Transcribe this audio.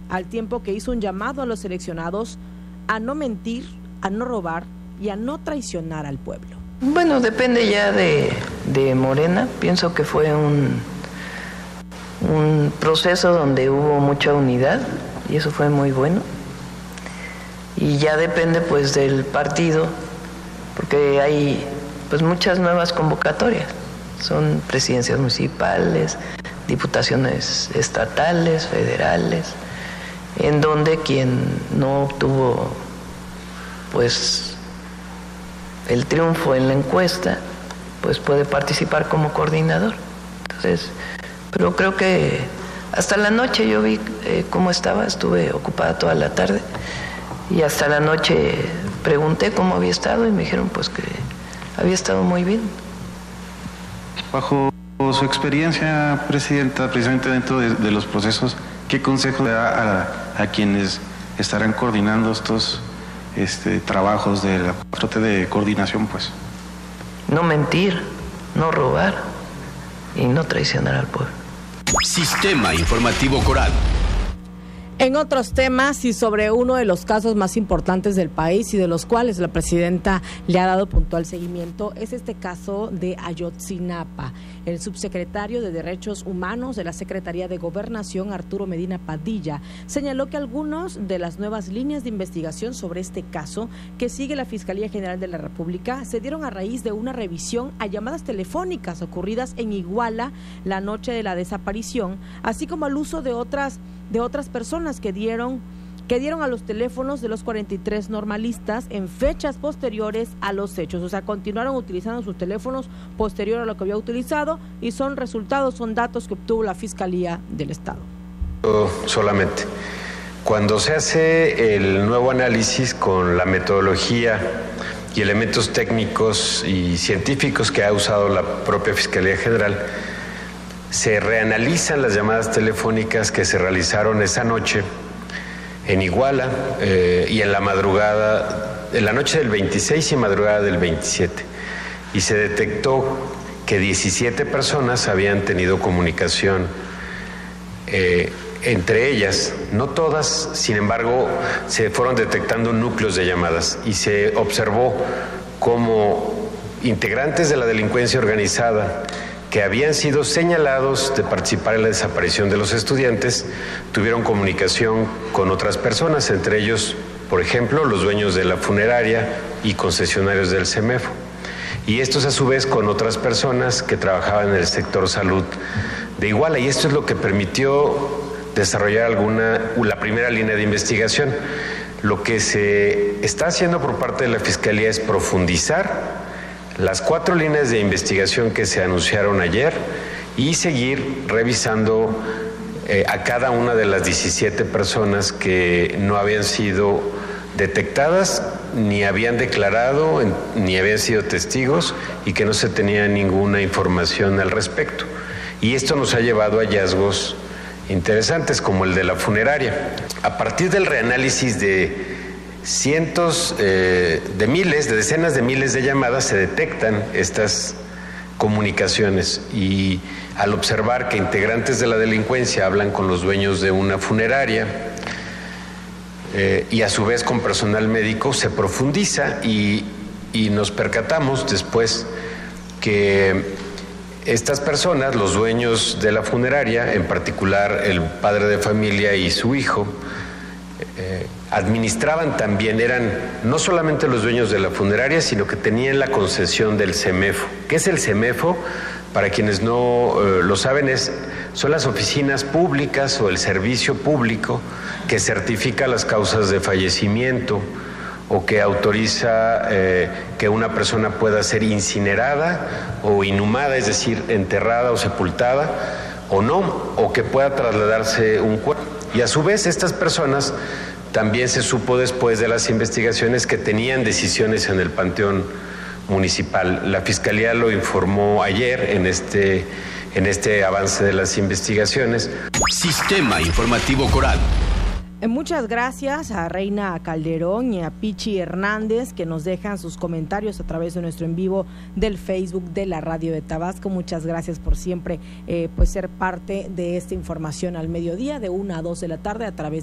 al tiempo que hizo un llamado a los seleccionados a no mentir, a no robar y a no traicionar al pueblo. Bueno, depende ya de Morena. Pienso que fue un proceso donde hubo mucha unidad y eso fue muy bueno. Y ya depende pues del partido, porque hay pues muchas nuevas convocatorias. Son presidencias municipales, diputaciones estatales, federales, en donde quien no obtuvo pues el triunfo en la encuesta, pues puede participar como coordinador. Entonces, pero creo que hasta la noche yo vi cómo estaba, estuve ocupada toda la tarde y hasta la noche pregunté cómo había estado y me dijeron pues que había estado muy bien. Bajo su experiencia, Presidenta, precisamente dentro de los procesos, ¿qué consejo le da a quienes estarán coordinando estos trabajos de la 4T de coordinación, pues? No mentir, no robar y no traicionar al pueblo. Sistema Informativo Coral. En otros temas y sobre uno de los casos más importantes del país y de los cuales la presidenta le ha dado puntual seguimiento, es este caso de Ayotzinapa. El subsecretario de Derechos Humanos de la Secretaría de Gobernación, Arturo Medina Padilla, señaló que algunas de las nuevas líneas de investigación sobre este caso que sigue la Fiscalía General de la República se dieron a raíz de una revisión a llamadas telefónicas ocurridas en Iguala la noche de la desaparición, así como al uso de otras personas que dieron a los teléfonos de los 43 normalistas en fechas posteriores a los hechos. O sea, continuaron utilizando sus teléfonos posterior a lo que había utilizado y son datos que obtuvo la Fiscalía del Estado. Solamente, cuando se hace el nuevo análisis con la metodología y elementos técnicos y científicos que ha usado la propia Fiscalía General, se reanalizan las llamadas telefónicas que se realizaron esa noche en Iguala y en la madrugada, en la noche del 26 y madrugada del 27. Y se detectó que 17 personas habían tenido comunicación entre ellas, no todas, sin embargo, se fueron detectando núcleos de llamadas y se observó cómo integrantes de la delincuencia organizada que habían sido señalados de participar en la desaparición de los estudiantes, tuvieron comunicación con otras personas, entre ellos, por ejemplo, los dueños de la funeraria y concesionarios del CEMEFO. Y estos a su vez con otras personas que trabajaban en el sector salud de Iguala. Y esto es lo que permitió desarrollar la primera línea de investigación. Lo que se está haciendo por parte de la Fiscalía es profundizar las 4 líneas de investigación que se anunciaron ayer y seguir revisando a cada una de las 17 personas que no habían sido detectadas, ni habían declarado, ni habían sido testigos y que no se tenía ninguna información al respecto. Y esto nos ha llevado a hallazgos interesantes como el de la funeraria. A partir del reanálisis de cientos de miles, de decenas de miles de llamadas, se detectan estas comunicaciones y al observar que integrantes de la delincuencia hablan con los dueños de una funeraria y a su vez con personal médico, se profundiza y nos percatamos después que estas personas, los dueños de la funeraria, en particular el padre de familia y su hijo, administraban también, eran no solamente los dueños de la funeraria, sino que tenían la concesión del CEMEFO. ¿Qué es el CEMEFO? Para quienes no lo saben, son las oficinas públicas o el servicio público que certifica las causas de fallecimiento o que autoriza que una persona pueda ser incinerada o inhumada, es decir, enterrada o sepultada, o no, o que pueda trasladarse un cuerpo. Y a su vez estas personas también se supo después de las investigaciones que tenían decisiones en el panteón municipal. La Fiscalía lo informó ayer en este avance de las investigaciones. Sistema Informativo Coral. Muchas gracias a Reina Calderón y a Pichi Hernández que nos dejan sus comentarios a través de nuestro en vivo del Facebook de la Radio de Tabasco. Muchas gracias por siempre pues ser parte de esta información al mediodía de 1 a 2 de la tarde a través